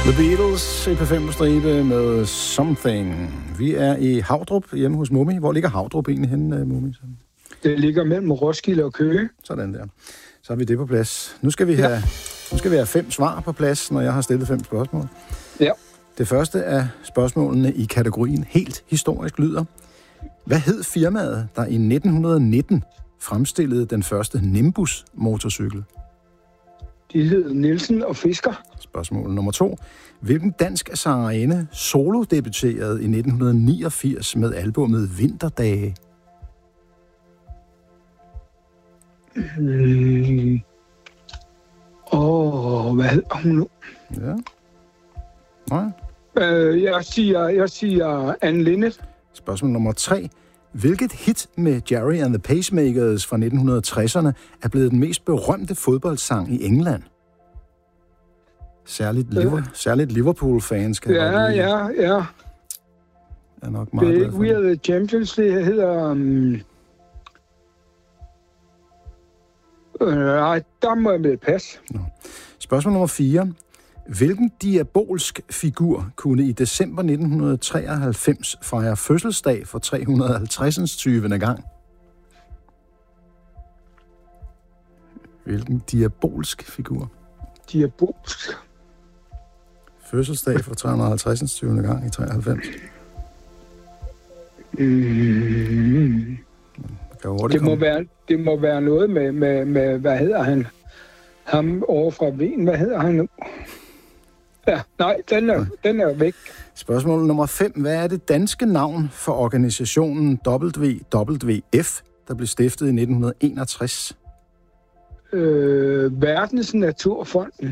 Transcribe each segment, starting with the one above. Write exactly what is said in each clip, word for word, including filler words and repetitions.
The Beatles i P fem på stribe med Something. Vi er i Havdrup hjemme hos Mummi. Hvor ligger Havdrup egentlig henne, Mummi? Det ligger mellem Roskilde og Køge. Sådan der. Så har vi det på plads. Nu skal vi have, ja. nu skal vi have fem svar på plads, når jeg har stillet fem spørgsmål. Ja. Det første af spørgsmålene i kategorien helt historisk lyder: hvad hed firmaet, der i nitten nitten fremstillede den første Nimbus-motorcykel? De hed Nielsen og Fisker. Spørgsmål nummer to. Hvilken dansk sangerinde solo-debuterede i nitten niogfirs med albummet Vinterdage? Mm. Åh, hvad hedder hun nu? Ja. Nej. Øh, jeg siger, jeg siger Anne Linnet. Spørgsmål nummer tre. Hvilket hit med Jerry and the Pacemakers fra nitten tresserne er blevet den mest berømte fodboldsang i England? Særligt, Liver, særligt Liverpool-fans kan ja, godt lide. Ja, ja, Er nok meget det er glad ikke for. We Are the Champions, det hedder... Um... Øh, nej, der må jeg med pas. Nå. Spørgsmål nummer fire. Hvilken diabolsk figur kunne i december nitten treoghalvfems fejre fødselsdag for tre hundrede og halvtreds tyvende gang? Hvilken diabolsk figur? Diabolsk. Fødselsdag for tre hundrede og halvtreds tyvende gang i treoghalvfems. Mm. Det må, være, det må være noget med, med, med, hvad hedder han? Ham over fra Wien, hvad hedder han nu? Ja, nej, den er, den er væk. Spørgsmål nummer fem. Hvad er det danske navn for organisationen W W F, der blev stiftet i nitten enogtres? Øh, Verdens Naturfonden.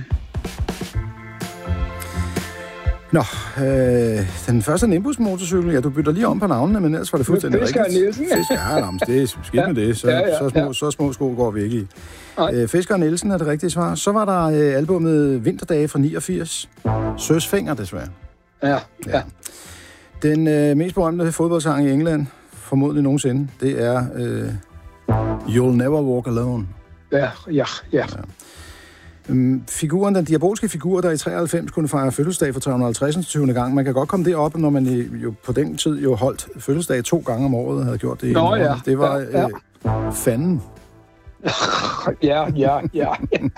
Nå, øh, den første Nimbus-motorcykel, ja, du bytter lige om på navnene, men ellers var det fuldstændig rigtigt. Fisker Nielsen. Fisker, ja, jamen, det er skidt med det, så, ja, ja, så, små, ja. så små sko går vi ikke i. Øh, Fisker Nielsen er det rigtige svar. Så var der øh, albumet Vinterdage fra niogfirs. Søs Fenger, desværre. Ja, ja. ja. Den øh, mest berømte fodboldsang i England, formodentlig nogensinde, det er øh, You'll Never Walk Alone. Ja, ja, ja. ja. Figuren, den diabolske figur, der i treoghalvfems kunne fejre fødselsdag for tre hundrede og halvtreds tyvende gang. Man kan godt komme det op, når man jo på den tid jo holdt fødselsdag to gange om året, havde gjort det. Nå ja. Det var ja, ja. Øh, fanden. ja, ja, ja.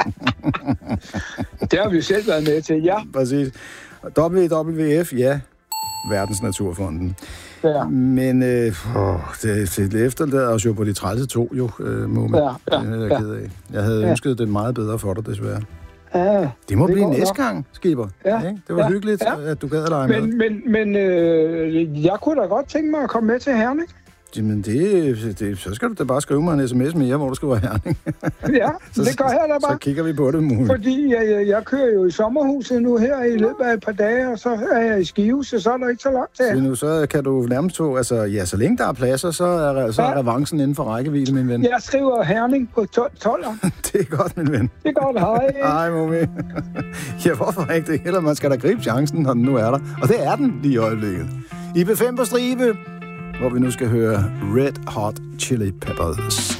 Det har vi selv været med til, ja. Præcis. W W F, ja. Verdens Naturfonden. Ja. Men øh, åh, det, det efterlader os jo på de tredive to, jo, øh, må man. Ja, ja, det er jeg ja. ked af. Jeg havde ja. ønsket det meget bedre for dig, desværre. Ja, det må det blive næste næste gang, Skipper. Ja, ja, det var ja, hyggeligt, ja. at du gad at lege med. Men, men, men øh, jeg kunne da godt tænke mig at komme med til Herning. Jamen, det, det, så skal du da bare skrive mig en sms mere, hvor du skriver Herning. Ja, så, det gør jeg da bare. Så kigger vi på det, muligt. Fordi jeg, jeg, jeg kører jo i sommerhuset nu her i løbet af et par dage, og så er jeg i Skive, så, så er der ikke så langt til. Så nu så kan du nærmest få, altså ja, så længe der er pladser, så er, så er ja. avancen inden for rækkevidde, min ven. Jeg skriver Herning på tolv. Det er godt, min ven. Det er godt, hej. Hej, Mummi. Ja, hvorfor ikke det? Eller man skal da gribe chancen, når den nu er der. Og det er den lige i øjeblikket. I P fem på stribe, hvor vi nu skal høre Red Hot Chili Peppers.